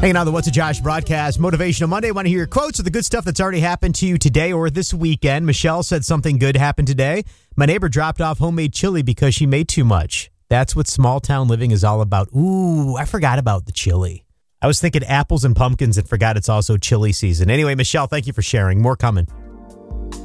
Hanging on the What's a Josh broadcast, Motivational Monday. Want to hear your quotes of the good stuff that's already happened to you today or this weekend. Michelle said something good happened today. My neighbor dropped off homemade chili because she made too much. That's what small town living is all about. Ooh, I forgot about the chili. I was thinking apples and pumpkins and forgot it's also chili season. Anyway, Michelle, thank you for sharing. More coming.